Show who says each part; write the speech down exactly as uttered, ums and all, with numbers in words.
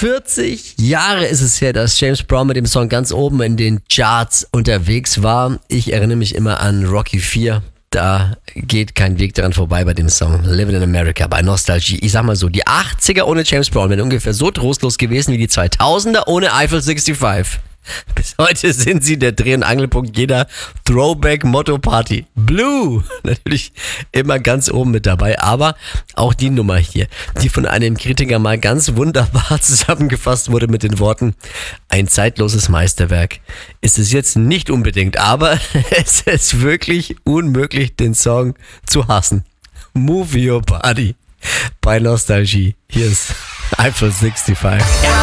Speaker 1: vierzig Jahre ist es her, dass James Brown mit dem Song ganz oben in den Charts unterwegs war. Ich erinnere mich immer an Rocky vier. Da geht kein Weg daran vorbei bei dem Song Living in America, bei Nostalgie. Ich sag mal so, die achtziger ohne James Brown wären ungefähr so trostlos gewesen wie die zweitausender ohne Eiffel sechsundsiebzig. Bis heute sind sie der Dreh- und Angelpunkt jeder Throwback-Motto-Party. Blue, natürlich immer ganz oben mit dabei, aber auch die Nummer hier, die von einem Kritiker mal ganz wunderbar zusammengefasst wurde mit den Worten: ein zeitloses Meisterwerk ist es jetzt nicht unbedingt, aber es ist wirklich unmöglich, den Song zu hassen. Move Your Body bei Nostalgie. Hier ist Eiffel sechsundsiebzig.